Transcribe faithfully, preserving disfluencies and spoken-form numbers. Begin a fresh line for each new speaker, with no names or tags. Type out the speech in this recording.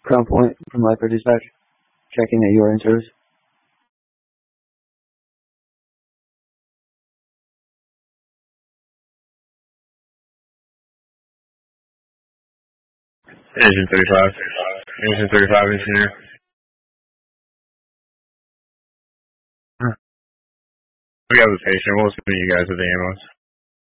Crown Point from Viper Dispatch. Checking that you are in service.
Engine thirty-five. Engine thirty-five, engineer. We have a patient. We'll see you guys with the ambulance.